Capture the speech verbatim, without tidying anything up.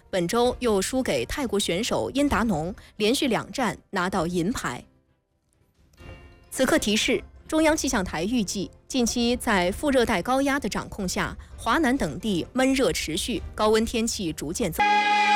本周又输给泰国选手因达农，连续两战拿到银牌。此刻提示：中央气象台预计，近期在副热带高压的掌控下，华南等地闷热持续，高温天气逐渐增。